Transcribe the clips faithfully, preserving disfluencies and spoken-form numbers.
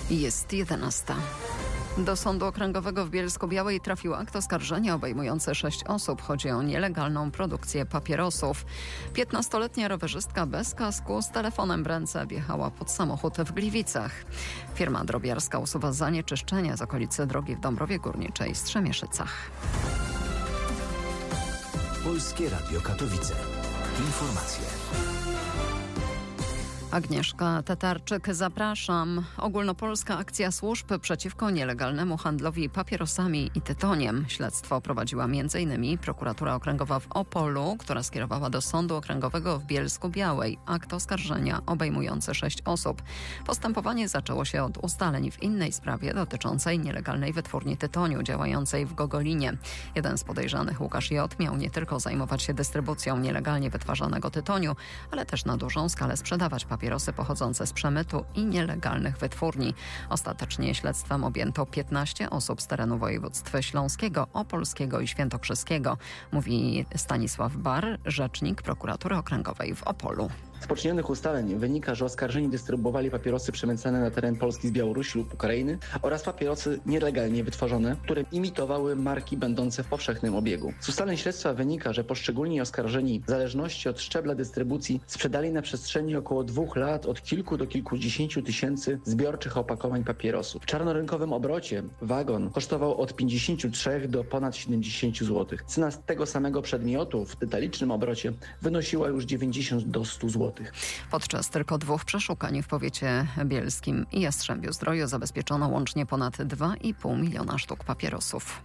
Jest jedenasta. Do Sądu Okręgowego w Bielsku-Białej trafił akt oskarżenia obejmujący sześć osób. Chodzi o nielegalną produkcję papierosów. piętnastoletnia rowerzystka bez kasku z telefonem w ręce wjechała pod samochód w Gliwicach. Firma drobiarska usuwa zanieczyszczenia z okolicy drogi w Dąbrowie Górniczej i Strzemieszycach. Polskie Radio Katowice. Informacje. Agnieszka Tatarczyk, zapraszam. Ogólnopolska akcja służb przeciwko nielegalnemu handlowi papierosami i tytoniem. Śledztwo prowadziła między innymi prokuratura okręgowa w Opolu, która skierowała do Sądu Okręgowego w Bielsku-Białej akt oskarżenia obejmujący sześć osób. Postępowanie zaczęło się od ustaleń w innej sprawie dotyczącej nielegalnej wytwórni tytoniu działającej w Gogolinie. Jeden z podejrzanych, Łukasz J., miał nie tylko zajmować się dystrybucją nielegalnie wytwarzanego tytoniu, ale też na dużą skalę sprzedawać papierosy. Papierosy pochodzące z przemytu i nielegalnych wytwórni. Ostatecznie śledztwem objęto piętnaście osób z terenu województw śląskiego, opolskiego i świętokrzyskiego, mówi Stanisław Bar, rzecznik prokuratury okręgowej w Opolu. Z poczynionych ustaleń wynika, że oskarżeni dystrybuowali papierosy przemycane na teren Polski z Białorusi lub Ukrainy oraz papierosy nielegalnie wytworzone, które imitowały marki będące w powszechnym obiegu. Z ustaleń śledztwa wynika, że poszczególni oskarżeni w zależności od szczebla dystrybucji sprzedali na przestrzeni około dwóch lat od kilku do kilkudziesięciu tysięcy zbiorczych opakowań papierosów. W czarnorynkowym obrocie wagon kosztował od pięćdziesięciu trzech do ponad siedemdziesięciu złotych. Cena z tego samego przedmiotu w detalicznym obrocie wynosiła już dziewięćdziesiąt do stu złotych. Podczas tylko dwóch przeszukań w powiecie bielskim i Jastrzębiu-Zdroju zabezpieczono łącznie ponad dwa i pół miliona sztuk papierosów.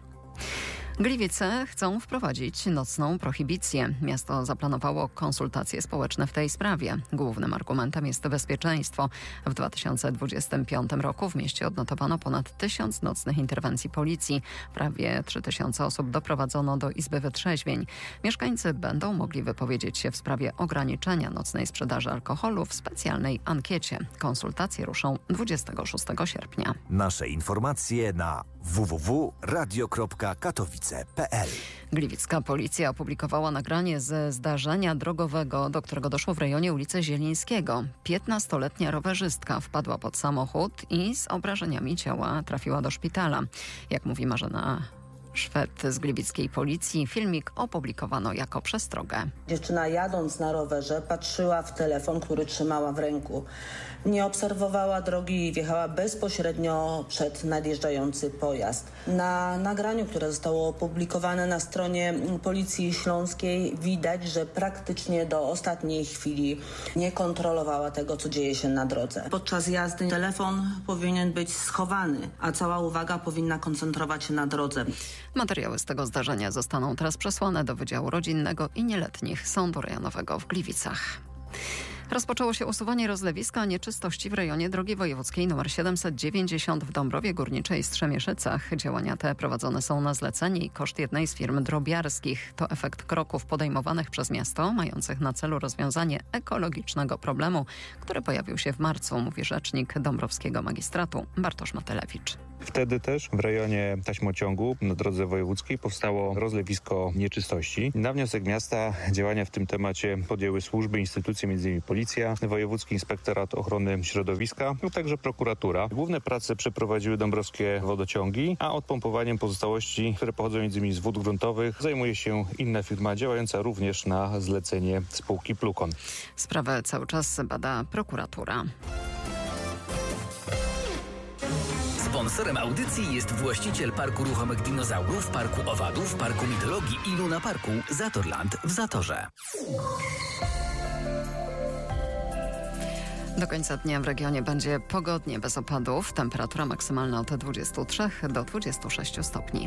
Gliwice chcą wprowadzić nocną prohibicję. Miasto zaplanowało konsultacje społeczne w tej sprawie. Głównym argumentem jest bezpieczeństwo. W dwa tysiące dwudziestym piątym roku w mieście odnotowano ponad tysiąc nocnych interwencji policji. Prawie trzy tysiące osób doprowadzono do izby wytrzeźwień. Mieszkańcy będą mogli wypowiedzieć się w sprawie ograniczenia nocnej sprzedaży alkoholu w specjalnej ankiecie. Konsultacje ruszą dwudziestego szóstego sierpnia. Nasze informacje na w w w kropka radio kropka katowice kropka p l. Gliwicka policja opublikowała nagranie ze zdarzenia drogowego, do którego doszło w rejonie ulicy Zielińskiego. piętnastoletnia rowerzystka wpadła pod samochód i z obrażeniami ciała trafiła do szpitala. Jak mówi Marzena Szwed z gliwickiej policji, filmik opublikowano jako przestrogę. Dziewczyna jadąc na rowerze patrzyła w telefon, który trzymała w ręku. Nie obserwowała drogi i wjechała bezpośrednio przed nadjeżdżający pojazd. Na nagraniu, które zostało opublikowane na stronie Policji Śląskiej, widać, że praktycznie do ostatniej chwili nie kontrolowała tego, co dzieje się na drodze. Podczas jazdy telefon powinien być schowany, a cała uwaga powinna koncentrować się na drodze. Materiały z tego zdarzenia zostaną teraz przesłane do Wydziału Rodzinnego i Nieletnich Sądu Rejonowego w Gliwicach. Rozpoczęło się usuwanie rozlewiska nieczystości w rejonie drogi wojewódzkiej nr siedemset dziewięćdziesiąt w Dąbrowie Górniczej i Strzemieszycach. Działania te prowadzone są na zlecenie i koszt jednej z firm drobiarskich. To efekt kroków podejmowanych przez miasto, mających na celu rozwiązanie ekologicznego problemu, który pojawił się w marcu, mówi rzecznik Dąbrowskiego Magistratu Bartosz Matelewicz. Wtedy też w rejonie taśmociągu na drodze wojewódzkiej powstało rozlewisko nieczystości. Na wniosek miasta działania w tym temacie podjęły służby, instytucje, między innymi Policja, Wojewódzki Inspektorat Ochrony Środowiska, a także prokuratura. Główne prace przeprowadziły dąbrowskie wodociągi, a odpompowaniem pozostałości, które pochodzą między innymi z wód gruntowych, zajmuje się inna firma działająca również na zlecenie spółki Plukon. Sprawę cały czas bada prokuratura. Sponsorem audycji jest właściciel Parku Ruchomych Dinozaurów, Parku Owadów, Parku Mitologii i Luna Parku Zatorland w Zatorze. Do końca dnia w regionie będzie pogodnie, bez opadów. Temperatura maksymalna od dwudziestu trzech do dwudziestu sześciu stopni.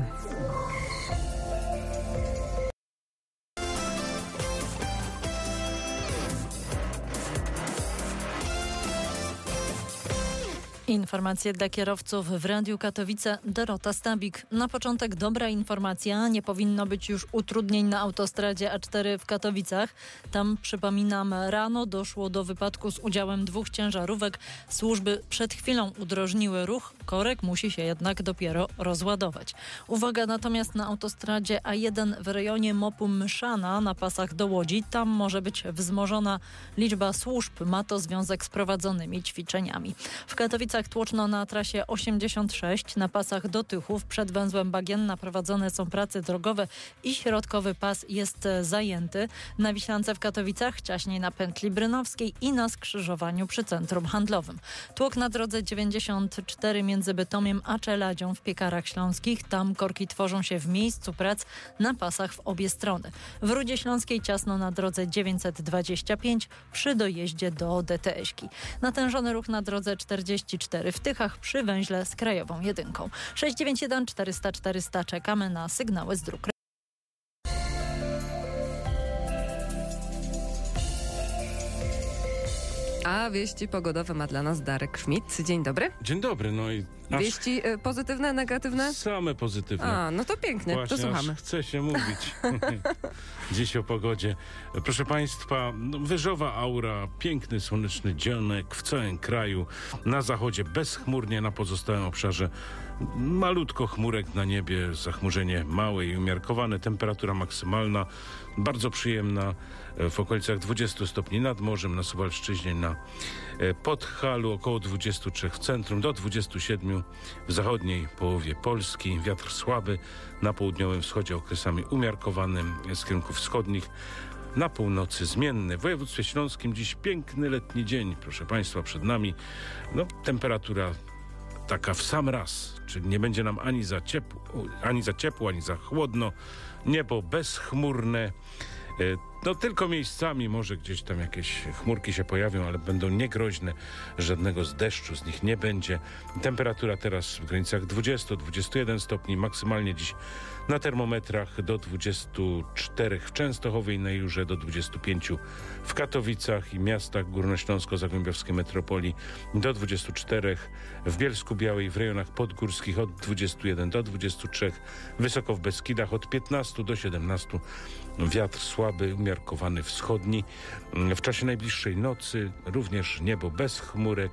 Informacje dla kierowców w Radiu Katowice. Dorota Stabik. Na początek dobra informacja. Nie powinno być już utrudnień na autostradzie A cztery w Katowicach. Tam, przypominam, rano doszło do wypadku z udziałem dwóch ciężarówek. Służby przed chwilą udrożniły ruch. Korek musi się jednak dopiero rozładować. Uwaga natomiast na autostradzie A jeden w rejonie Mopu Myszana na pasach do Łodzi. Tam może być wzmożona liczba służb. Ma to związek z prowadzonymi ćwiczeniami. W Katowicach Katowicach tłoczno na trasie osiemdziesiąt sześć. Na pasach do Tychów przed węzłem Bagienna prowadzone są prace drogowe i środkowy pas jest zajęty. Na Wiślance w Katowicach, ciaśniej na pętli Brynowskiej i na skrzyżowaniu przy centrum handlowym. Tłok na drodze dziewięćdziesiąt cztery między Bytomiem a Czeladzią w Piekarach Śląskich. Tam korki tworzą się w miejscu prac na pasach w obie strony. W Rudzie Śląskiej ciasno na drodze dziewięćset dwadzieścia pięć przy dojeździe do D T S-ki. Natężony ruch na drodze czterdzieści cztery w Tychach przy węźle z Krajową Jedynką. sześć dziewięć jeden czterysta czterysta czekamy na sygnały z dróg. A wieści pogodowe ma dla nas Darek Schmidt. Dzień dobry. Dzień dobry. No i Wieści y, pozytywne, negatywne? Same pozytywne. A, no to pięknie, Właśnie, to słuchamy. Chce się mówić dziś o pogodzie. Proszę Państwa, no, wyżowa aura, piękny, słoneczny dzionek w całym kraju. Na zachodzie bezchmurnie, na pozostałym obszarze malutko chmurek na niebie, zachmurzenie małe i umiarkowane. Temperatura maksymalna bardzo przyjemna w okolicach dwudziestu stopni nad morzem, na Suwalszczyźnie, na Podhalu, około dwudziestu trzech w centrum, do dwudziestu siedmiu w zachodniej połowie Polski. Wiatr słaby na południowym wschodzie, okresami umiarkowanym z kierunków wschodnich. Na północy zmienny. W województwie śląskim dziś piękny letni dzień, proszę Państwa, przed nami. No, temperatura taka w sam raz, czyli nie będzie nam ani za ciepło, ani za ciepło, ani za chłodno. Niebo bezchmurne. No tylko miejscami może gdzieś tam jakieś chmurki się pojawią, ale będą niegroźne. Żadnego z deszczu z nich nie będzie. Temperatura teraz w granicach dwudziestu do dwudziestu jeden stopni. Maksymalnie dziś na termometrach do dwudziestu czterech w Częstochowie i na Jurze, do dwudziestu pięciu w Katowicach i miastach górnośląsko-zagłębiowskiej metropolii, do dwudziestu czterech w Bielsku-Białej, w rejonach podgórskich od dwudziestu jeden do dwudziestu trzech, wysoko w Beskidach od piętnastu do siedemnastu. Wiatr słaby, umiarkowany wschodni. W czasie najbliższej nocy również niebo bez chmurek.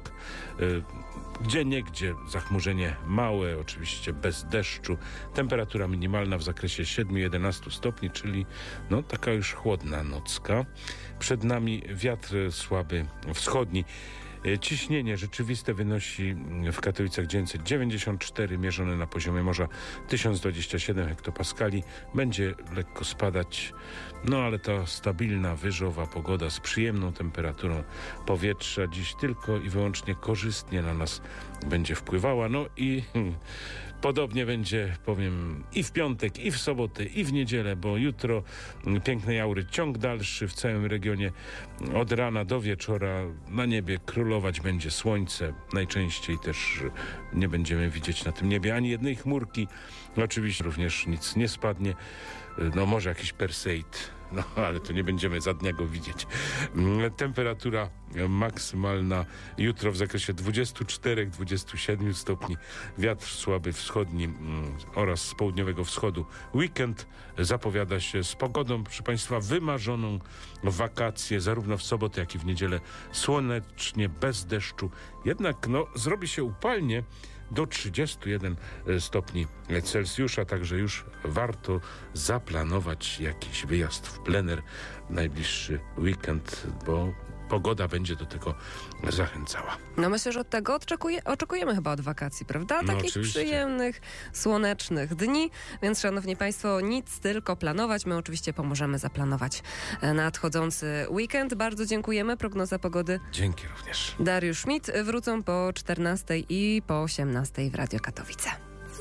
Gdzie niegdzie zachmurzenie małe, oczywiście bez deszczu. Temperatura minimalna w zakresie siedmiu do jedenastu stopni, czyli no taka już chłodna nocka. Przed nami wiatr słaby wschodni. Ciśnienie rzeczywiste wynosi w Katowicach dziewięćset dziewięćdziesiąt cztery, mierzone na poziomie morza tysiąc dwadzieścia siedem hektopaskali. Będzie lekko spadać, no ale ta stabilna, wyżowa pogoda z przyjemną temperaturą powietrza dziś tylko i wyłącznie korzystnie na nas będzie wpływała. No i hmm, podobnie będzie, powiem, i w piątek, i w sobotę, i w niedzielę, bo jutro pięknej aury ciąg dalszy w całym regionie. Od rana do wieczora na niebie królować będzie słońce. Najczęściej też nie będziemy widzieć na tym niebie ani jednej chmurki. Oczywiście również nic nie spadnie. No może jakiś Perseid, no ale to nie będziemy za dnia go widzieć. Temperatura maksymalna jutro w zakresie dwudziestu czterech do dwudziestu siedmiu stopni. Wiatr słaby wschodni oraz z południowego wschodu. Weekend zapowiada się z pogodą, proszę Państwa, wymarzoną w wakacje, zarówno w sobotę, jak i w niedzielę. Słonecznie, bez deszczu. Jednak no, zrobi się upalnie do trzydziestu jeden stopni Celsjusza, także już warto zaplanować jakiś wyjazd w plener najbliższy weekend, bo pogoda będzie do tego zachęcała. No myślę, że od tego oczekuje, oczekujemy chyba od wakacji, prawda? No, Takich oczywiście. przyjemnych, słonecznych dni. Więc szanowni Państwo, nic tylko planować. My oczywiście pomożemy zaplanować nadchodzący weekend. Bardzo dziękujemy. Prognoza pogody. Dzięki również. Dariusz Schmidt. Wrócą po czternastej i po osiemnastej w Radio Katowice.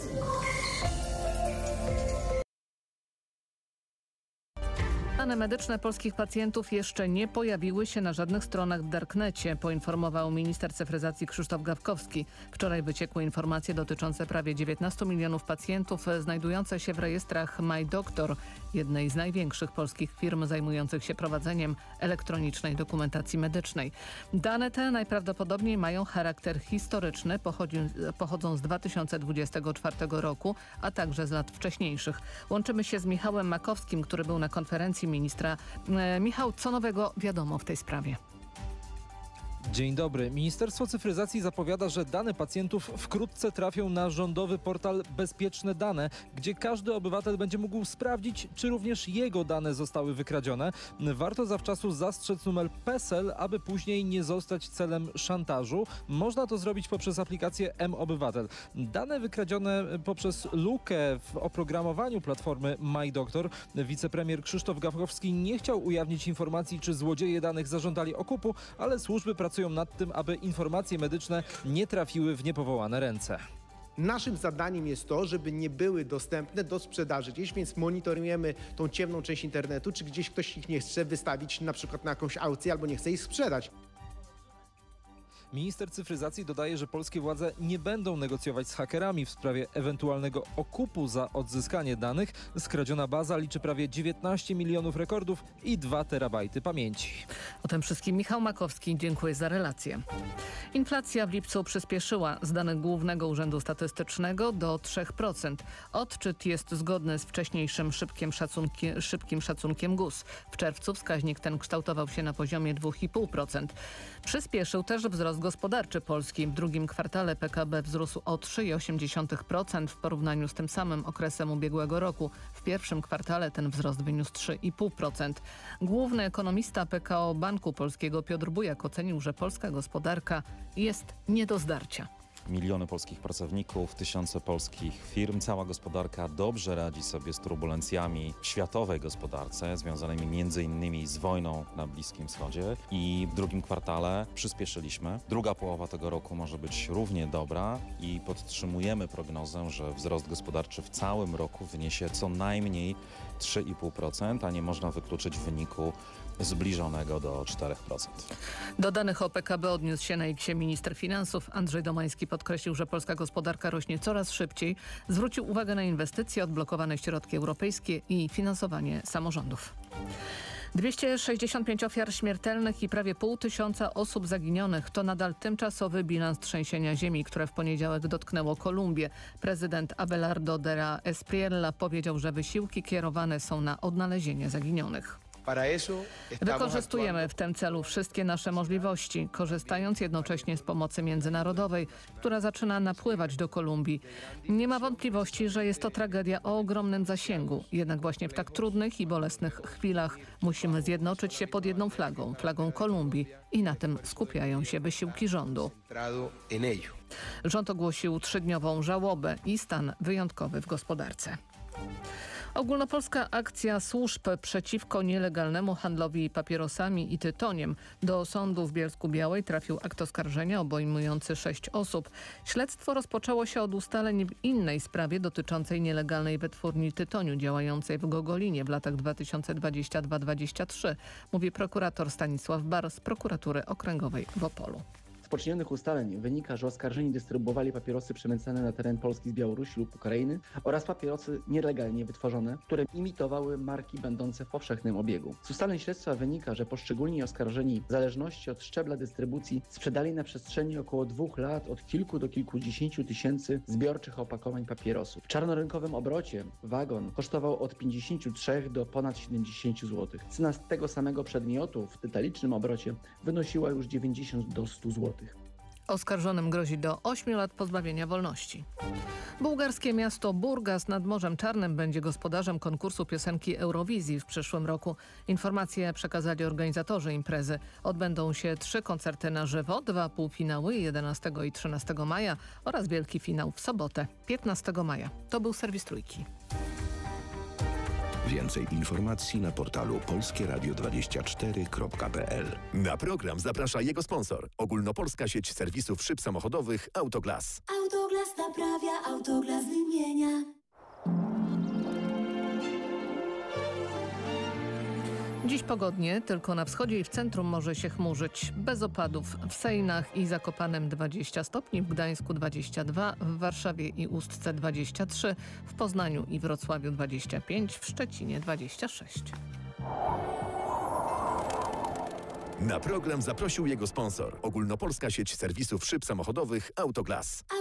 Dane medyczne polskich pacjentów jeszcze nie pojawiły się na żadnych stronach w Darknecie, poinformował minister cyfryzacji Krzysztof Gawkowski. Wczoraj wyciekły informacje dotyczące prawie dziewiętnastu milionów pacjentów znajdujących się w rejestrach MyDoctor, jednej z największych polskich firm zajmujących się prowadzeniem elektronicznej dokumentacji medycznej. Dane te najprawdopodobniej mają charakter historyczny, pochodzi, pochodzą z dwa tysiące dwudziestego czwartego roku, a także z lat wcześniejszych. Łączymy się z Michałem Makowskim, który był na konferencji ministra. E, Michał, co nowego wiadomo w tej sprawie? Dzień dobry. Ministerstwo Cyfryzacji zapowiada, że dane pacjentów wkrótce trafią na rządowy portal Bezpieczne Dane, gdzie każdy obywatel będzie mógł sprawdzić, czy również jego dane zostały wykradzione. Warto zawczasu zastrzec numer PESEL, aby później nie zostać celem szantażu. Można to zrobić poprzez aplikację mObywatel. Dane wykradzione poprzez lukę w oprogramowaniu platformy MyDoktor. Wicepremier Krzysztof Gawkowski nie chciał ujawnić informacji, czy złodzieje danych zażądali okupu, ale służby pracują nad tym, aby informacje medyczne nie trafiły w niepowołane ręce. Naszym zadaniem jest to, żeby nie były dostępne do sprzedaży gdzieś, więc monitorujemy tą ciemną część internetu, czy gdzieś ktoś ich nie chce wystawić na przykład na jakąś aukcję albo nie chce ich sprzedać. Minister cyfryzacji dodaje, że polskie władze nie będą negocjować z hakerami w sprawie ewentualnego okupu za odzyskanie danych. Skradziona baza liczy prawie dziewiętnaście milionów rekordów i dwa terabajty pamięci. O tym wszystkim Michał Makowski. Dziękuję za relację. Inflacja w lipcu przyspieszyła z danych Głównego Urzędu Statystycznego do trzy procent. Odczyt jest zgodny z wcześniejszym szybkim, szacunki, szybkim szacunkiem G U S. W czerwcu wskaźnik ten kształtował się na poziomie dwa i pół procent. Przyspieszył też wzrost gospodarczy Polski. W drugim kwartale P K B wzrósł o trzy i osiem dziesiątych procent w porównaniu z tym samym okresem ubiegłego roku. W pierwszym kwartale ten wzrost wyniósł trzy i pół procent. Główny ekonomista P K O Banku Polskiego Piotr Bujak ocenił, że polska gospodarka jest nie do zdarcia. Miliony polskich pracowników, tysiące polskich firm, cała gospodarka dobrze radzi sobie z turbulencjami w światowej gospodarce związanymi między innymi z wojną na Bliskim Wschodzie i w drugim kwartale przyspieszyliśmy. Druga połowa tego roku może być równie dobra i podtrzymujemy prognozę, że wzrost gospodarczy w całym roku wyniesie co najmniej trzy i pół procent, a nie można wykluczyć wyniku zbliżonego do czterech procent. Do danych o P K B odniósł się na X minister finansów. Andrzej Domański podkreślił, że polska gospodarka rośnie coraz szybciej. Zwrócił uwagę na inwestycje, odblokowane środki europejskie i finansowanie samorządów. dwieście sześćdziesiąt pięć ofiar śmiertelnych i prawie pół tysiąca osób zaginionych to nadal tymczasowy bilans trzęsienia ziemi, które w poniedziałek dotknęło Kolumbię. Prezydent Abelardo de la Espriella powiedział, że wysiłki kierowane są na odnalezienie zaginionych. Wykorzystujemy w tym celu wszystkie nasze możliwości, korzystając jednocześnie z pomocy międzynarodowej, która zaczyna napływać do Kolumbii. Nie ma wątpliwości, że jest to tragedia o ogromnym zasięgu. Jednak właśnie w tak trudnych i bolesnych chwilach musimy zjednoczyć się pod jedną flagą, flagą Kolumbii, i na tym skupiają się wysiłki rządu. Rząd ogłosił trzydniową żałobę i stan wyjątkowy w gospodarce. Ogólnopolska akcja służb przeciwko nielegalnemu handlowi papierosami i tytoniem. Do sądu w Bielsku-Białej trafił akt oskarżenia obejmujący sześć osób. Śledztwo rozpoczęło się od ustaleń w innej sprawie dotyczącej nielegalnej wytwórni tytoniu działającej w Gogolinie w latach dwa tysiące dwudziestym drugim do dwudziestego trzeciego, mówi prokurator Stanisław Bar z prokuratury okręgowej w Opolu. Z poczynionych ustaleń wynika, że oskarżeni dystrybuowali papierosy przemycane na teren Polski z Białorusi lub Ukrainy oraz papierosy nielegalnie wytworzone, które imitowały marki będące w powszechnym obiegu. Z ustaleń śledztwa wynika, że poszczególni oskarżeni w zależności od szczebla dystrybucji sprzedali na przestrzeni około dwóch lat od kilku do kilkudziesięciu tysięcy zbiorczych opakowań papierosów. W czarnorynkowym obrocie wagon kosztował od pięćdziesięciu trzech do ponad siedemdziesięciu złotych. Cena tego samego przedmiotu w detalicznym obrocie wynosiła już dziewięćdziesiąt do stu złotych. Oskarżonym grozi do ośmiu lat pozbawienia wolności. Bułgarskie miasto Burgas nad Morzem Czarnym będzie gospodarzem konkursu piosenki Eurowizji w przyszłym roku. Informacje przekazali organizatorzy imprezy. Odbędą się trzy koncerty na żywo, dwa półfinały jedenastego i trzynastego maja oraz wielki finał w sobotę piętnastego maja. To był serwis Trójki. Więcej informacji na portalu polskie radio dwadzieścia cztery kropka p l. Na program zaprasza jego sponsor. Ogólnopolska sieć serwisów szyb samochodowych Autoglas. Autoglas naprawia, Autoglas wymienia. Dziś pogodnie, tylko na wschodzie i w centrum może się chmurzyć. Bez opadów w Sejnach i Zakopanem dwadzieścia stopni, w Gdańsku dwadzieścia dwa, w Warszawie i Ustce dwadzieścia trzy, w Poznaniu i Wrocławiu dwadzieścia pięć, w Szczecinie dwadzieścia sześć. Na program zaprosił jego sponsor. Ogólnopolska sieć serwisów szyb samochodowych Autoglas.